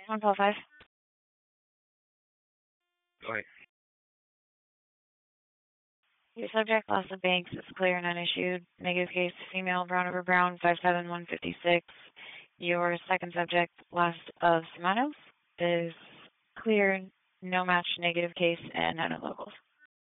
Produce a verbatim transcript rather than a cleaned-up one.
one twelve five. Go ahead. Your subject, loss of banks, is clear and unissued. Negative case, female, brown over brown, five seven one fifty six. Your second subject, loss of Semanos, is clear, no match, negative case, and none of locals.